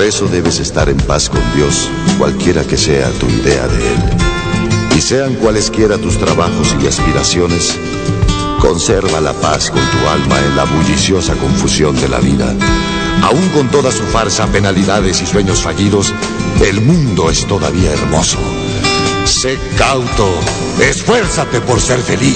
Por eso debes estar en paz con Dios, cualquiera que sea tu idea de Él. Y sean cualesquiera tus trabajos y aspiraciones, conserva la paz con tu alma en la bulliciosa confusión de la vida. Aún con toda su farsa, penalidades y sueños fallidos, el mundo es todavía hermoso. Sé cauto, esfuérzate por ser feliz.